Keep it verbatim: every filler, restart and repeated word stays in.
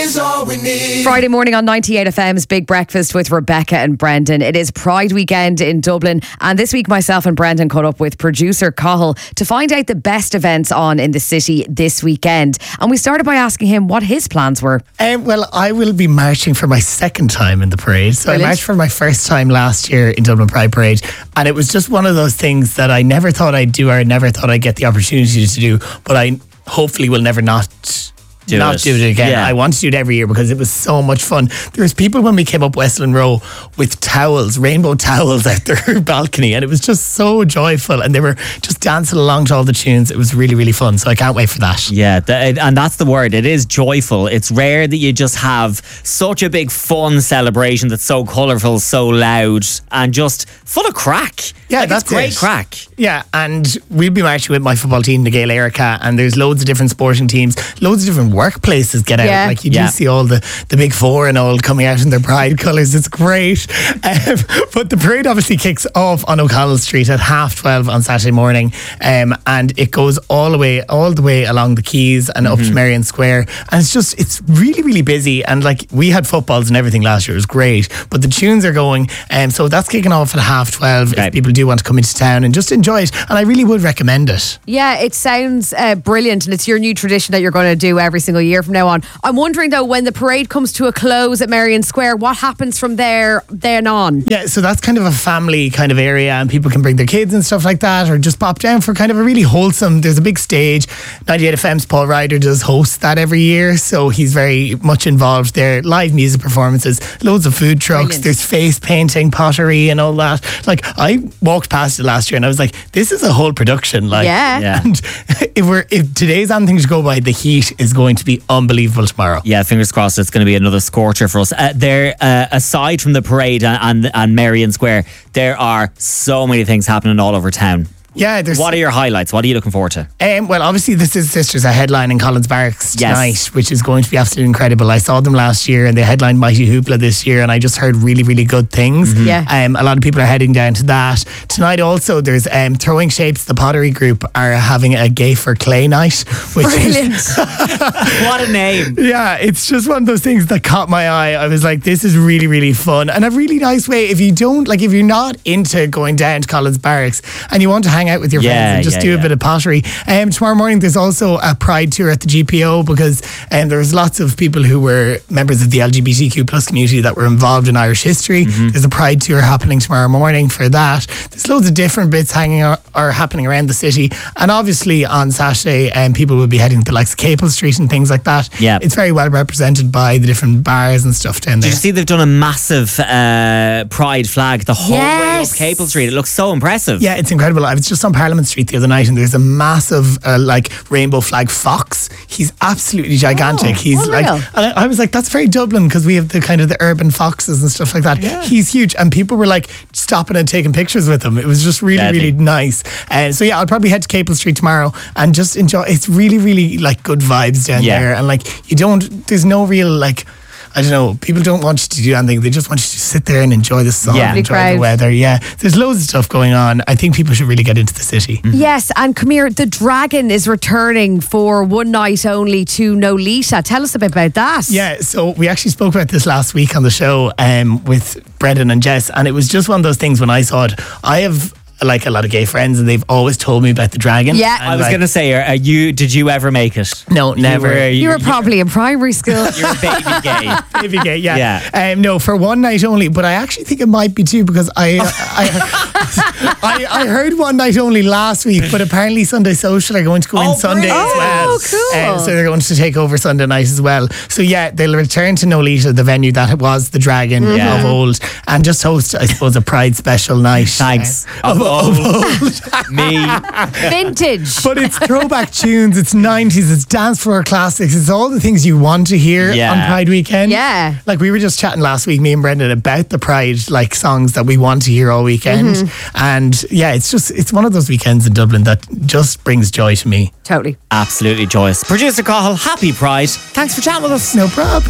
is all we need. Friday morning on ninety-eight F M's Big Breakfast with Rebecca and Brendan. It is Pride weekend in Dublin, and this week myself and Brendan caught up with producer Cathal to find out the best events on in the city this weekend. And we started by asking him what his plans were. Um, well, I will be marching for my second time in the parade. So Brilliant. I marched for my first time last year in Dublin Pride Parade, and it was just one of those things that I never thought I'd do, or I never thought I'd get the opportunity to do, but I hopefully will never not Do not it. do it again. Yeah. I want to do it every year because it was so much fun. There was people when we came up Westland Row with towels, rainbow towels out their balcony, and it was just so joyful, and they were just dancing along to all the tunes. It was really, really fun. So I can't wait for that. Yeah, th- and that's the word. It is joyful. It's rare that you just have such a big fun celebration that's so colourful, so loud, and just full of crack. Yeah, like, that's it's great it. crack. Yeah, and we'll be marching with my football team, the Gael Erica, and there's loads of different sporting teams, loads of different workplaces get out. Yeah. Like you Yeah. do see all the, the big four and all coming out in their pride colours. It's great. Um, but the parade obviously kicks off on O'Connell Street at half twelve on Saturday morning, um, and it goes all the way, all the way along the quays and up to Marion Square. And it's just, it's really, really busy. And like we had footballs and everything last year. It was great. But the tunes are going, um, so that's kicking off at half twelve. Okay. If people do want to come into town and just enjoy it, and I really would recommend it. Yeah, it sounds uh, brilliant, and it's your new tradition that you're going to do every single year from now on. I'm wondering though, when the parade comes to a close at Marion Square, what happens from there then on? Yeah, so that's kind of a family kind of area, and people can bring their kids and stuff like that, or just pop down for kind of a really wholesome. There's a big stage. ninety-eight F M's Paul Ryder does host that every year, so he's very much involved there. Live music performances, loads of food trucks. Brilliant. There's face painting, pottery, and all that. Like I walked past it last year, and I was like, "This is a whole production." Like, Yeah. Yeah. And if we're if today's anything to go by, the heat is going to be unbelievable tomorrow. Yeah, fingers crossed it's going to be another scorcher for us. Uh, there, uh, aside from the parade and, and, and Marion Square, there are so many things happening all over town. Yeah, there's What are your highlights? What are you looking forward to? Um, well, obviously, the Sister Sisters are headlining Collins Barracks Yes. tonight, which is going to be absolutely incredible. I saw them last year, and they headlined Mighty Hoopla this year, and I just heard really, really good things. Yeah. Um, a lot of people are heading down to that tonight. Also, there's um, Throwing Shapes. The Pottery Group are having a Gay for Clay night, which Brilliant. is What a name. yeah, it's just one of those things that caught my eye. I was like, this is really, really fun, and a really nice way. If you don't like, if you're not into going down to Collins Barracks and you want to hang out with your Yeah, friends and just yeah, do a yeah. bit of pottery, um, tomorrow morning there's also a Pride tour at the G P O, because um, there's lots of people who were members of the L G B T Q plus community that were involved in Irish history. Mm-hmm. There's a Pride tour happening tomorrow morning for that. There's loads of different bits hanging or, or happening around the city, and obviously on Saturday, um, people will be heading to like Capel Street and things like that. Yeah. It's very well represented by the different bars and stuff down Did there. you see they've done a massive uh, pride flag the whole way up Yes. Capel Street? It looks so impressive. Yeah, it's incredible. I was just on Parliament Street the other night, and there's a massive uh, like rainbow flag fox. He's absolutely gigantic. Oh, He's like, unreal. and I, I was like, that's very Dublin, because we have the kind of the urban foxes and stuff like that. He's huge, and people were like stopping and taking pictures with him. It was just really, Deadly. really nice. And so yeah, I'll probably head to Capel Street tomorrow and just enjoy. It's really, really like good vibes down Yeah. there, and like you don't. There's no real like. I don't know, people don't want you to do anything. They just want you to sit there and enjoy the sun, Yeah. Lovely enjoy crowd. the weather. Yeah, there's loads of stuff going on. I think people should really get into the city. Yes, and come here, the Dragon is returning for one night only to Nolita. Tell us a bit about that. Yeah, so we actually spoke about this last week on the show um, with Brendan and Jess, and it was just one of those things when I saw it. I have like a lot of gay friends, and they've always told me about the Dragon. Yeah. And I was like, going to say, are, are you? Did you ever make it? No, never. You were, You were probably in primary school. You're baby gay. Baby gay, yeah. Yeah. Um, no, for one night only, but I actually think it might be two, because I I, I I heard one night only last week, but apparently Sunday Social are going to go Oh, in Sunday brilliant. as well. Oh, cool. Um, so they're going to take over Sunday night as well. So yeah, they'll return to Nolita, the venue that was the Dragon Yeah. of old, and just host, I suppose, a Pride special night. Thanks. Uh, Of old. Me. Vintage. But it's throwback tunes, it's nineties, it's dance floor classics, it's all the things you want to hear Yeah. on Pride weekend. Yeah. Like we were just chatting last week, me and Brendan, about the Pride like songs that we want to hear all weekend. Mm-hmm. And yeah, it's just, it's one of those weekends in Dublin that just brings joy to me. Totally. Absolutely joyous. Producer Cathal, happy Pride. Thanks for chatting with us. No problem.